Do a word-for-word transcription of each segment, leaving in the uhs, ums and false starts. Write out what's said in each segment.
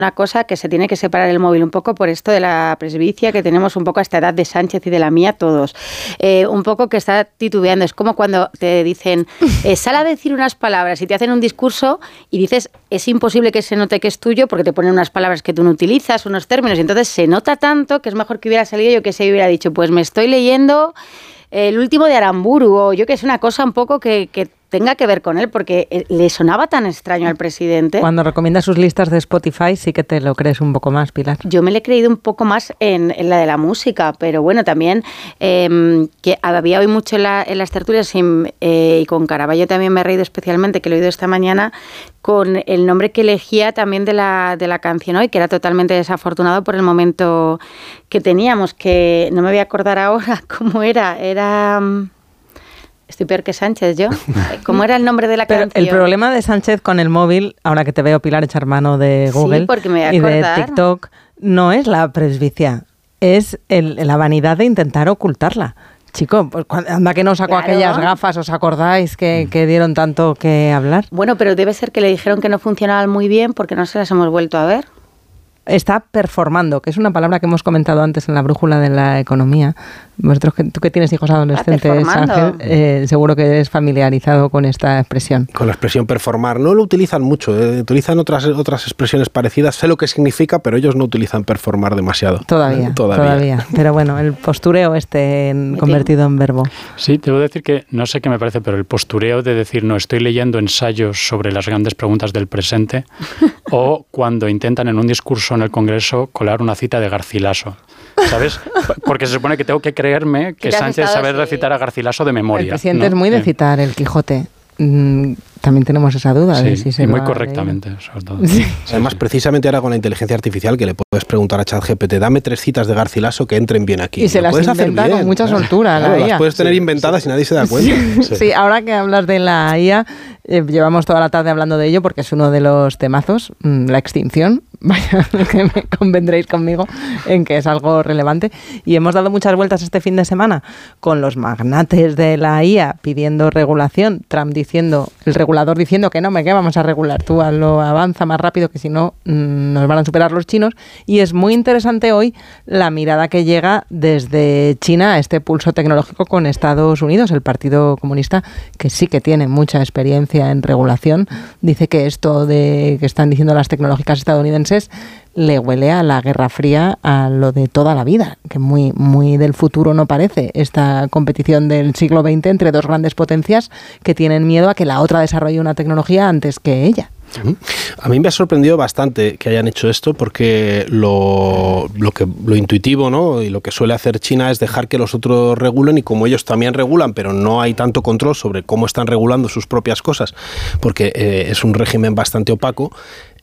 una cosa que se tiene que separar el móvil un poco por esto de la presbicia que tenemos un poco a esta edad de Sánchez y de la mía todos. Eh, un poco que está titubeando. Es como cuando te dicen, eh, sal a decir unas palabras y te hacen un discurso y dices, es imposible que se note que es tuyo porque te ponen unas palabras que tú no utilizas, unos términos, y entonces se nota tanto que es mejor que hubiera salido yo que se hubiera dicho, pues me estoy leyendo el último de Aramburu, o yo que es una cosa un poco que... que tenga que ver con él, porque le sonaba tan extraño al presidente. Cuando recomienda sus listas de Spotify sí que te lo crees un poco más, Pilar. Yo me lo he creído un poco más en, en la de la música, pero bueno, también eh, que había hoy mucho en, la, en las tertulias y, eh, y con Caraballo también me he reído especialmente, que lo he oído esta mañana, con el nombre que elegía también de la, de la canción hoy, que era totalmente desafortunado por el momento que teníamos, que no me voy a acordar ahora cómo era, era... Estoy peor que Sánchez, yo. ¿Cómo era el nombre de la Pero canción? El problema de Sánchez con el móvil, ahora que te veo, Pilar, echar mano de Google sí, porque me voy a y acordar. de TikTok, no es la presbicia, es el, la vanidad de intentar ocultarla. Chico, pues anda que no sacó claro. aquellas gafas, ¿os acordáis que, que dieron tanto que hablar? Bueno, pero debe ser que le dijeron que no funcionaban muy bien porque no se las hemos vuelto a ver. Está performando, que es una palabra que hemos comentado antes en la brújula de la economía. Vosotros, que, tú que tienes hijos adolescentes, Ángel, eh, seguro que eres familiarizado con esta expresión. Con la expresión performar. No lo utilizan mucho, eh, utilizan otras, otras expresiones parecidas. Sé lo que significa, pero ellos no utilizan performar demasiado. Todavía, eh, todavía. todavía. Pero bueno, el postureo este en, convertido en verbo. Sí, debo decir que, no sé qué me parece, pero el postureo de decir, no, estoy leyendo ensayos sobre las grandes preguntas del presente, o cuando intentan en un discurso en el Congreso colar una cita de Garcilaso, ¿sabes? Porque se supone que tengo que creerme que Sánchez sabe recitar a Garcilaso de memoria. El presidente ¿no? es muy de citar el Quijote. Mm, también tenemos esa duda. Sí, de si se y muy correctamente, sobre todo. Sí. Además, precisamente ahora con la inteligencia artificial, que le puedes preguntar a ChatGPT, dame tres citas de Garcilaso que entren bien aquí. Y se las inventa con mucha soltura. Claro, la las I A. puedes tener sí, inventadas sí. y nadie se da cuenta. Sí, sí. sí, ahora que hablas de la I A, eh, llevamos toda la tarde hablando de ello porque es uno de los temazos, mmm, la extinción. Vaya, que me convendréis conmigo en que es algo relevante. Y hemos dado muchas vueltas este fin de semana con los magnates de la I A pidiendo regulación, Trump diciendo, el regulador diciendo que no, me que vamos a regular, tú lo avanza más rápido que si no mmm, nos van a superar los chinos. Y es muy interesante hoy la mirada que llega desde China a este pulso tecnológico con Estados Unidos. El Partido Comunista, que sí que tiene mucha experiencia en regulación, dice que esto de que están diciendo las tecnológicas estadounidenses le huele a la Guerra Fría, a lo de toda la vida, que muy, muy del futuro no parece esta competición del siglo veinte entre dos grandes potencias que tienen miedo a que la otra desarrolle una tecnología antes que ella. A mí me ha sorprendido bastante que hayan hecho esto porque lo, lo, que, lo intuitivo, ¿no? Y lo que suele hacer China es dejar que los otros regulen, y como ellos también regulan, pero no hay tanto control sobre cómo están regulando sus propias cosas, porque eh, es un régimen bastante opaco,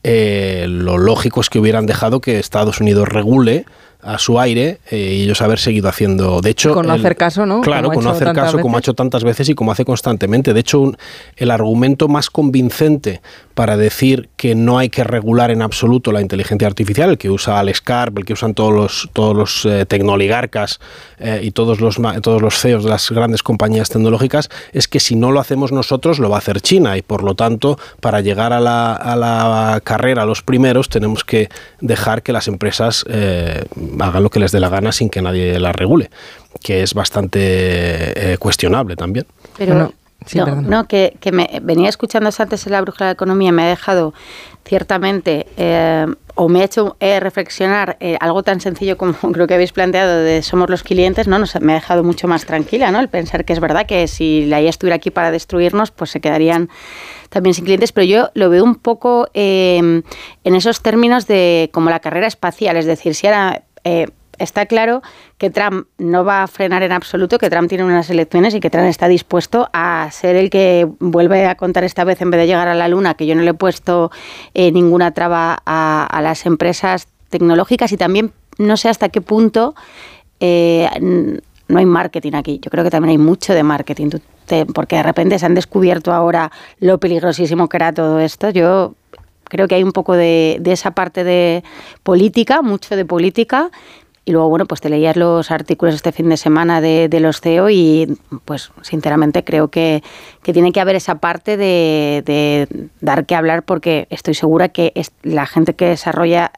eh, lo lógico es que hubieran dejado que Estados Unidos regule a su aire eh, y ellos haber seguido haciendo. De hecho, con no el, hacer caso, ¿no? Claro, con no hacer caso, veces. como ha hecho tantas veces y como hace constantemente. De hecho, un, el argumento más convincente para decir que no hay que regular en absoluto la inteligencia artificial, el que usa Alex Karp, el que usan todos los todos los eh, tecnoligarcas eh, y todos los todos los C E Os de las grandes compañías tecnológicas, es que si no lo hacemos nosotros, lo va a hacer China, y por lo tanto, para llegar a la, a la carrera, a los primeros, tenemos que dejar que las empresas eh, hagan lo que les dé la gana sin que nadie las regule, que es bastante eh, cuestionable también. Pero bueno, sí, no, no, que, que me venía escuchando antes en la brújula de la economía, me ha dejado ciertamente, eh, o me ha hecho eh, reflexionar eh, algo tan sencillo como creo que habéis planteado de somos los clientes, ¿no? Nos, me ha dejado mucho más tranquila, ¿no? El pensar que es verdad que si la I A estuviera aquí para destruirnos, pues se quedarían también sin clientes, pero yo lo veo un poco eh, en esos términos de como la carrera espacial, es decir, si ahora eh, está claro que Trump no va a frenar en absoluto, que Trump tiene unas elecciones y que Trump está dispuesto a ser el que vuelve a contar esta vez, en vez de llegar a la luna, que yo no le he puesto eh, ninguna traba a, a las empresas tecnológicas, y también no sé hasta qué punto eh, no hay marketing aquí. Yo creo que también hay mucho de marketing, te, porque de repente se han descubierto ahora lo peligrosísimo que era todo esto. Yo creo que hay un poco de, de esa parte de política, mucho de política, Y luego, bueno, pues te leías los artículos este fin de semana de, de los C E O y, pues, sinceramente creo que, que tiene que haber esa parte de, de dar que hablar, porque estoy segura que es, la gente que desarrolla